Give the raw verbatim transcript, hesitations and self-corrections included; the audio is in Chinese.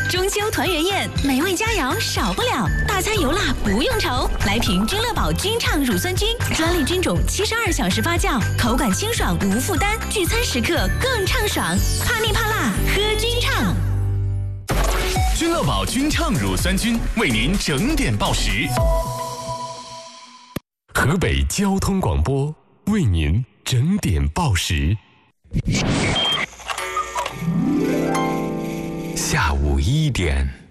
中秋团圆宴，美味佳肴少不了，大餐油辣不用愁。来瓶君乐宝君畅乳酸菌，专利菌种，七十二小时发酵，口感清爽无负担，聚餐时刻更畅爽。怕腻怕辣，喝君畅。 君乐宝君畅乳酸菌为您整点报时。河北交通广播为您整点报时。下午一点。